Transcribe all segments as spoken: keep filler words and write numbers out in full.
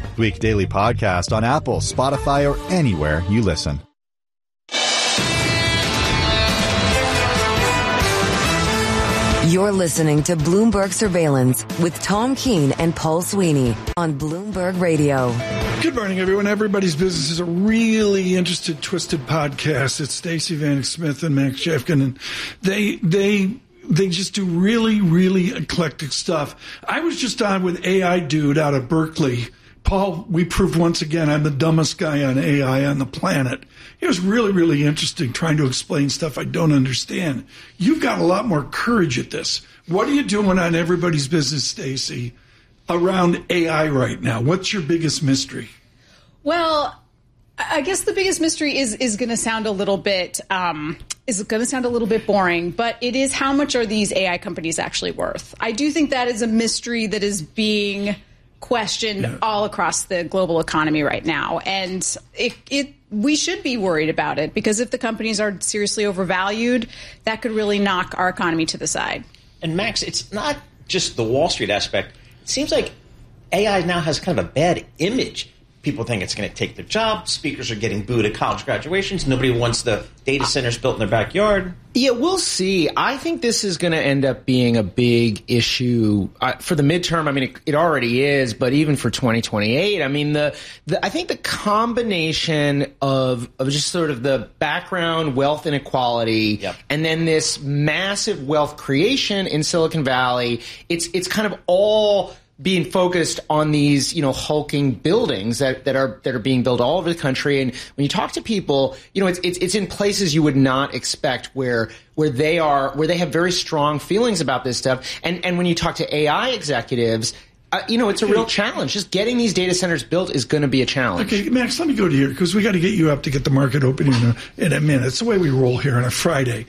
Week Daily Podcast on Apple, Spotify, or anywhere you listen. You're listening to Bloomberg Surveillance with Tom Keene and Paul Sweeney on Bloomberg Radio. Good morning, everyone. Everybody's Business is a really interested, twisted podcast. It's Stacey Vanek Smith and Max Jeffkin, and they they they just do really, really eclectic stuff. I was just on with A I Dude out of Berkeley. Paul, we proved once again I'm the dumbest guy on A I on the planet. It was really, really interesting trying to explain stuff I don't understand. You've got a lot more courage at this. What are you doing on Everybody's Business, Stacey, around A I right now? What's your biggest mystery? Well, I guess the biggest mystery is is going to sound a little bit um, is going to sound a little bit boring, but it is how much are these A I companies actually worth? I do think that is a mystery that is being questioned yeah. all across the global economy right now, and it, it we should be worried about it, because if the companies are seriously overvalued, that could really knock our economy to the side. And Max, it's not just the Wall Street aspect. It seems like A I now has kind of a bad image. People think it's going to take their job. Speakers are getting booed at college graduations. Nobody wants the data centers built in their backyard. Yeah, we'll see. I think this is going to end up being a big issue uh, for the midterm. I mean, it, it already is, but even for twenty twenty-eight. I mean, the, the I think the combination of of just sort of the background wealth inequality yep. and then this massive wealth creation in Silicon Valley, it's it's kind of all being focused on these, you know, hulking buildings that, that are that are being built all over the country. And when you talk to people, you know, it's it's it's in places you would not expect where where they are where they have very strong feelings about this stuff. And and when you talk to A I executives, uh, you know, it's a real challenge. Just getting these data centers built is going to be a challenge. Okay, Max, let me go to here, because we got to get you up to get the market open in a, in a minute. It's the way we roll here on a Friday.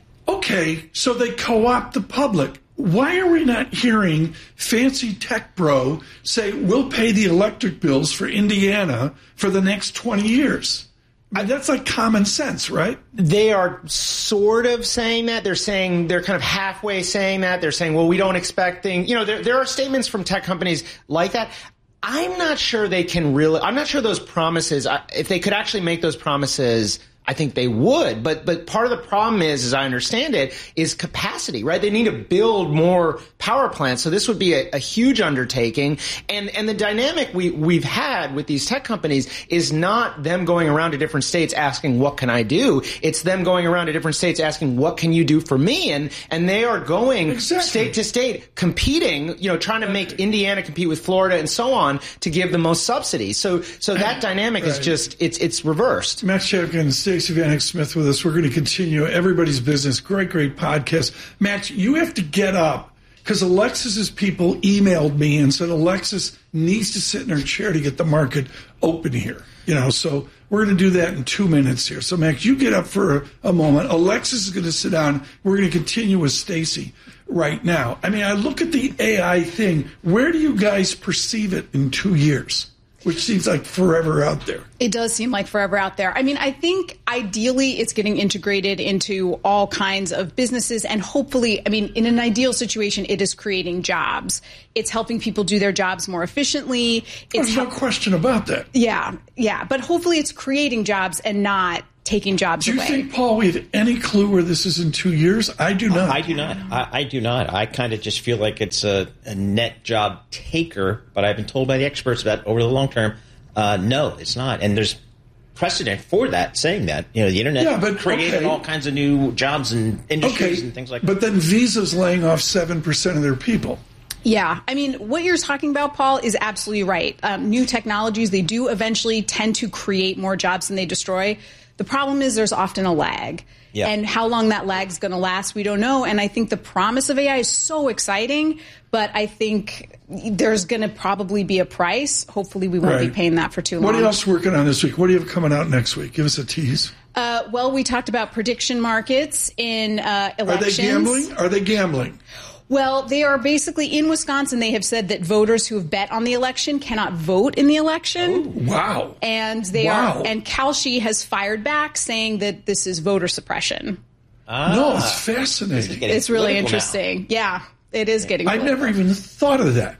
Okay, so they co-opt the public. Why are we not hearing fancy tech bro say we'll pay the electric bills for Indiana for the next twenty years? I mean, that's like common sense, right? They are sort of saying that. They're saying they're kind of halfway saying that. They're saying, well, we don't expect things. You know, there, there are statements from tech companies like that. I'm not sure they can really – I'm not sure those promises – if they could actually make those promises – I think they would, but but part of the problem is, as I understand it, is capacity, right? They need to build more power plants, so this would be a, a huge undertaking. And and the dynamic we we've had with these tech companies is not them going around to different states asking, what can I do? It's them going around to different states asking, what can you do for me? And and they are going exactly. state to state, competing, you know, trying to make Indiana compete with Florida and so on to give the most subsidies. So so that dynamic right. is just it's it's reversed. Max Jeffkin, Stacey Vanek Smith with us. We're going to continue Everybody's Business. Great, great podcast. Max, you have to get up, because Alexis's people emailed me and said Alexis needs to sit in her chair to get the market open here. You know, so we're going to do that in two minutes here. So, Max, you get up for a, a moment. Alexis is going to sit down. We're going to continue with Stacey right now. I mean, I look at the A I thing. Where do you guys perceive it in two years? Which seems like forever out there. It does seem like forever out there. I mean, I think ideally it's getting integrated into all kinds of businesses, and hopefully, I mean, in an ideal situation, it is creating jobs. It's helping people do their jobs more efficiently. It's There's no question about that. Yeah, yeah. But hopefully it's creating jobs and not taking jobs away. Do you away. think, Paul, we have any clue where this is in two years? I do not. I do not. I, I do not. I kind of just feel like it's a, a net job taker, but I've been told by the experts that over the long term, uh, no, it's not. And there's precedent for that, saying that. You know, the internet yeah, but, created okay. all kinds of new jobs and industries okay. and things like that. But then Visa's laying off seven percent of their people. Yeah. I mean, what you're talking about, Paul, is absolutely right. Um, new technologies, they do eventually tend to create more jobs than they destroy. The problem is there's often a lag. Yeah. And how long that lag is going to last, we don't know. And I think the promise of A I is so exciting, but I think there's going to probably be a price. Hopefully we won't right. be paying that for too long. What are you else working on this week? What do you have coming out next week? Give us a tease. Uh, well, we talked about prediction markets in uh, elections. Are they gambling? Are they gambling? Well, they are basically in Wisconsin. They have said that voters who have bet on the election cannot vote in the election. Oh, wow. And they wow. are. And Kalshi has fired back, saying that this is voter suppression. Ah, no, it's fascinating. It's really interesting. Now. Yeah, it is getting. I never even thought of that.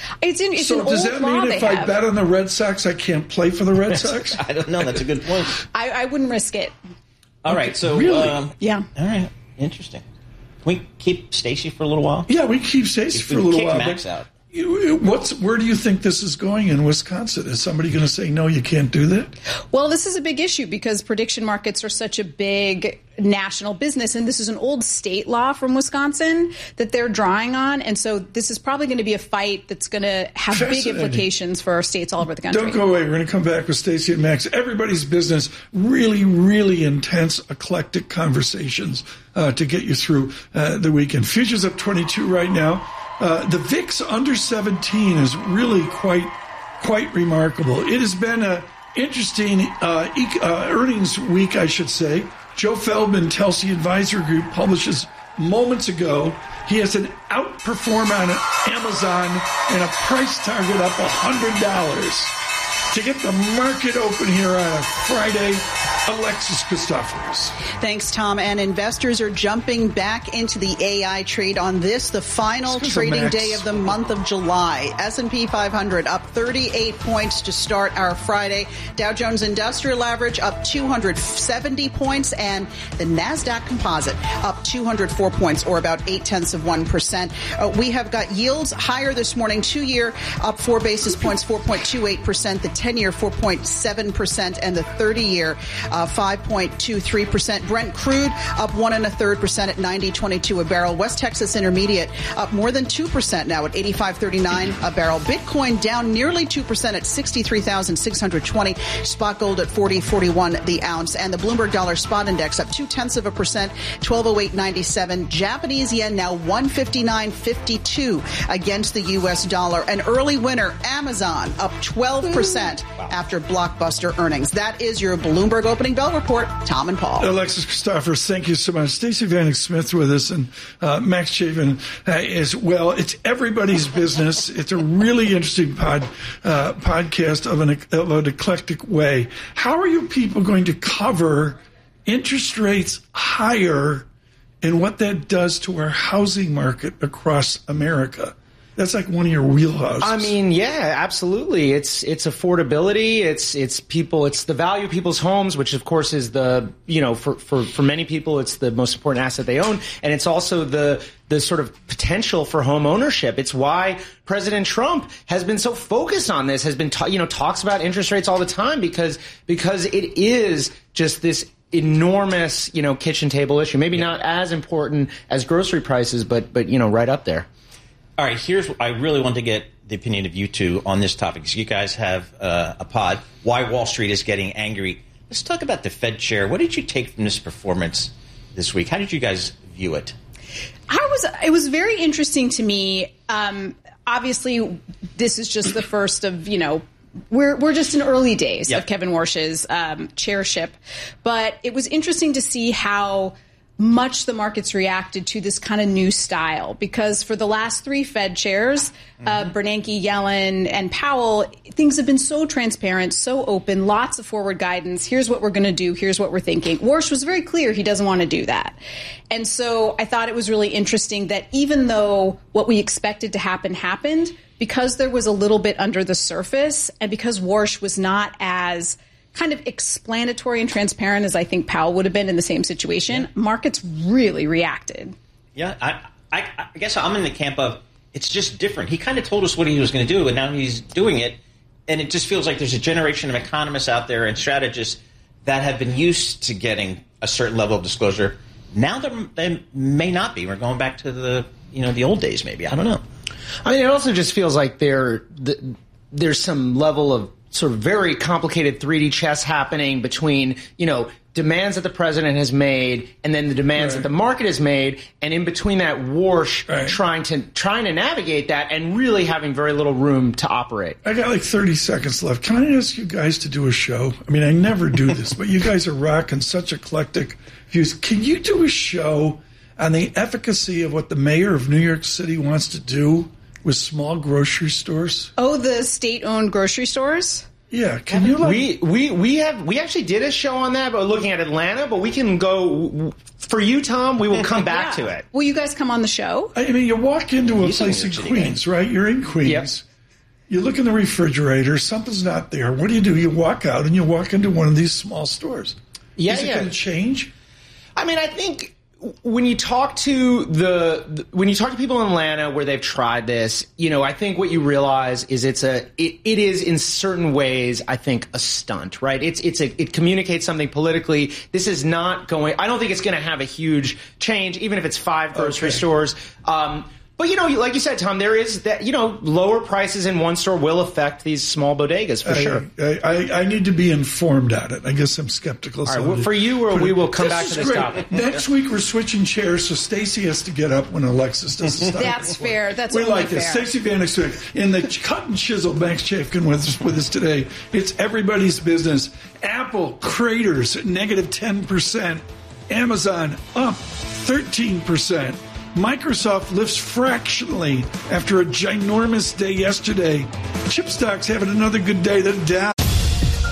It's, in, it's so an does old that law mean they if I have. bet on the Red Sox, I can't play for the Red Sox? I don't know. That's a good point. I, I wouldn't risk it. All right. So, Really? um, Yeah. all right. Interesting. Can we keep Stacey for a little while? Yeah, we keep Stacey If for we a little kick while. Max but out. you- What's where do you think this is going in Wisconsin? Is somebody going to say no? You can't do that. Well, this is a big issue because prediction markets are such a big national business, and this is an old state law from Wisconsin that they're drawing on, and so this is probably going to be a fight that's going to have big Fascinating. implications for states all over the country. Don't go away. We're going to come back with Stacey and Max. Everybody's business. Really, really intense, eclectic conversations uh, to get you through uh, the weekend. Futures up twenty-two right now. Uh, the V I X under seventeen is really quite quite remarkable. It has been a interesting uh, e- uh, earnings week, I should say. Joe Feldman, Telsey Advisory Group, publishes moments ago. He has an outperform on Amazon and a price target up one hundred dollars. To get the market open here on a Friday, Alexis Christoforous. Thanks, Tom. And investors are jumping back into the A I trade on this, the final It's 'cause of trading Max. day of the month of July. S and P five hundred up thirty-eight points to start our Friday. Dow Jones Industrial Average up two hundred seventy points, and the NASDAQ Composite up two hundred four points, or about eight tenths of one percent. Uh, we have got yields higher this morning. Two-year up four basis points, four point two eight percent. The ten-year four point seven percent, and the thirty-year uh, five point two three percent. Brent crude up one and a third percent at ninety twenty-two a barrel. West Texas Intermediate up more than two percent now at eighty-five thirty-nine a barrel. Bitcoin down nearly two percent at sixty-three thousand six hundred twenty. Spot gold at forty forty-one the ounce, and the Bloomberg Dollar Spot Index up two tenths of a percent, twelve oh eight ninety-seven. Japanese yen now one fifty-nine fifty-two against the U S dollar. An early winner, Amazon up twelve percent after blockbuster earnings. That is your Bloomberg Opening Bell Report. Tom and Paul. Alexis Christoforous, thank you so much. Stacey Vanek Smith with us, and uh, Max Chavin uh, as well. It's everybody's business. It's a really interesting pod uh, podcast of an, of an eclectic way. How are you people going to cover interest rates higher and what that does to our housing market across America? That's like one of your wheelhouses. I mean, yeah, absolutely. It's it's affordability. It's it's people. It's the value of people's homes, which of course is the you know for, for, for many people it's the most important asset they own, and it's also the the sort of potential for home ownership. It's why President Trump has been so focused on this. Has been ta- you know talks about interest rates all the time because because it is just this enormous you know kitchen table issue. Maybe not as important as grocery prices, but but you know right up there. All right, here's I really want to get the opinion of you two on this topic, because you guys have uh, a pod, Why Wall Street is Getting Angry. Let's talk about the Fed chair. What did you take from this performance this week? How did you guys view it? I was. It was very interesting to me. Um, obviously, this is just the first of you know. We're we're just in early days Yep. of Kevin Warsh's um, chairship, but it was interesting to see how much the markets reacted to this kind of new style, because for the last three Fed chairs, mm-hmm. uh, Bernanke, Yellen, and Powell, things have been so transparent, so open, lots of forward guidance. Here's what we're going to do. Here's what we're thinking. Warsh was very clear he doesn't want to do that. And so I thought it was really interesting that even though what we expected to happen happened, because there was a little bit under the surface, and because Warsh was not as kind of explanatory and transparent as I think Powell would have been in the same situation, yeah. markets really reacted. Yeah, I, I, I guess I'm in the camp of it's just different. He kind of told us what he was going to do, and now he's doing it. And it just feels like there's a generation of economists out there and strategists that have been used to getting a certain level of disclosure. Now they may not be. We're going back to the you know the old days, maybe. I don't know. I mean, it also just feels like there there's some level of sort of very complicated three D chess happening between, you know, demands that the president has made and then the demands right. that the market has made, and in between that, Warsh right. trying to trying to navigate that and really having very little room to operate. I got like thirty seconds left. Can I ask you guys to do a show? I mean, I never do this, but you guys are rocking such eclectic views. Can you do a show on the efficacy of what the mayor of New York City wants to do with small grocery stores? Oh, the state-owned grocery stores? Yeah, can you? Like, we we we have we actually did a show on that, but looking at Atlanta. But we can go for you, Tom. We will come back yeah. to it. Will you guys come on the show? I mean, you walk into a He's place in City, Queens, right? You're in Queens. Yep. You look in the refrigerator, something's not there. What do you do? You walk out and you walk into one of these small stores. Yeah, Is it yeah. going to change? I mean, I think when you talk to the, the when you talk to people in Atlanta where they've tried this, you know, I think what you realize is it's a it, it is in certain ways, I think, a stunt, right? It's it's a it communicates something politically. This is not going. I don't think it's going to have a huge change, even if it's five grocery Okay. stores. Um, But, you know, like you said, Tom, there is that, you know, lower prices in one store will affect these small bodegas for I, sure. I, I, I need to be informed on it. I guess I'm skeptical. All so right, well, I- for you, or but we will come this back is to this great. topic. Next week we're switching chairs, so Stacey has to get up when Alexis does the stuff. That's fair. That's we only like this. fair. Stacey Vanek Smith in the cut and chisel. Max Chafkin with us, with us today. It's everybody's business. Apple craters at negative ten percent. Amazon up thirteen percent. Microsoft lifts fractionally after a ginormous day yesterday. Chip stocks having another good day. The Dow